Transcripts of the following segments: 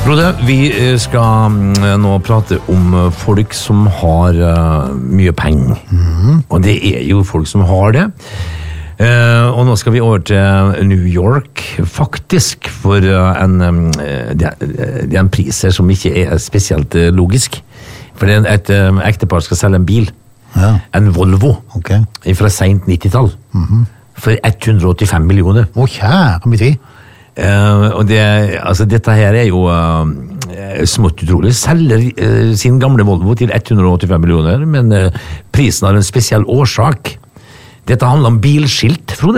Frode, vi skal nå prate om folk som har mye penger. Og det jo folk som har det. Og nå skal vi over til New York, faktisk, for det en pris her som ikke spesielt logisk. For det et ektepar skal selge en bil. Ja. En Volvo, fra sent 90-tall. For 185 millioner. Kjære min tid. Og dette her jo smått utrolig. Selger sin gamle Volvo til 185 millioner, men prisen har en spesiell årsak. Dette handler om bilskilt, Frode.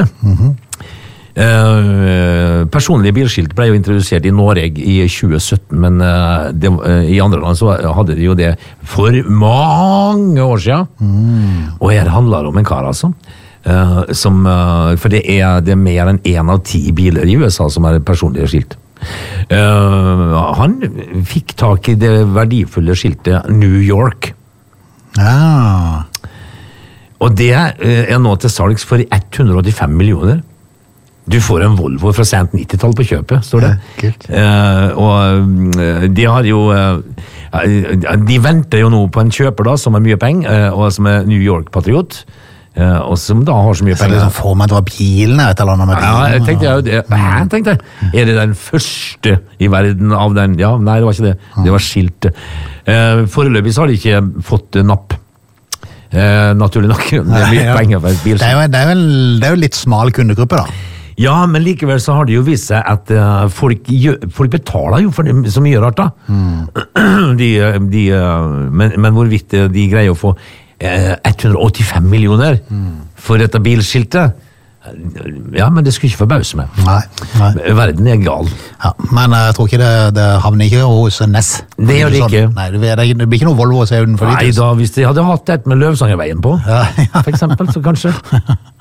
Personlige bilskilt ble jo introdusert i Norge i 2017, men i andre land så hadde de jo det for mange år siden. Og her handler det om en kar, altså. For det mer enn 1 av 10 biler i USA som personlige skilt. Han fikk tak i det verdifulle skiltet New York. Og det nå til salgs for 185 millioner. Du får en Volvo fra sent 90-tall på kjøpet, står det. Og de har jo de venter jo nå på en kjøper da, som har mye penger, og som New York-patriot. Og som da har så mye penger. Så får man dra bilen et eller annet med bilen. Ja, jeg tenkte det den første i verden av den? Ja, nei, det var ikke det. Det var skilt. Foreløpig så har de ikke fått napp. Naturlig nok. Det mye penger for et bilskilt. Det jo litt smal kundegruppe da. Ja, men likevel så har det jo vist seg at folk betaler jo for det så mye rart da. Men hvorvidt de greier å få 185 millioner for dette bilskiltet. Ja, men det skulle ikke forbause meg. Nei. Verden gal. Ja, men jeg tror ikke det havner ikke hos Ness. Det gjør det ikke. Nei, det blir ikke noe Volvo å se utenfor. Nei da, hvis de hadde hatt et med Løvsangerveien på, for eksempel, så kanskje.